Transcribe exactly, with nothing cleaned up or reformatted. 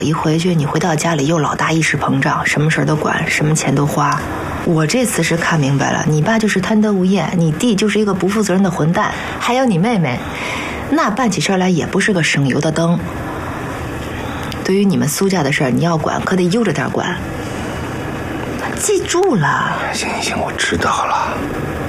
一回去你回到家里又老大意识膨胀，什么事都管，什么钱都花。我这次是看明白了，你爸就是贪得无厌，你弟就是一个不负责任的混蛋，还有你妹妹，那办起事来也不是个省油的灯。对于你们苏家的事儿，你要管可得悠着点管，记住了。 行行行，我知道了。